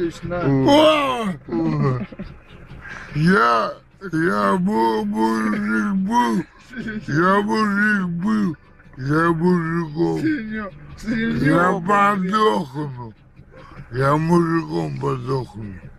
Ильич, на. Я мужик был, я мужиком. Я подохну. Я мужиком подохну.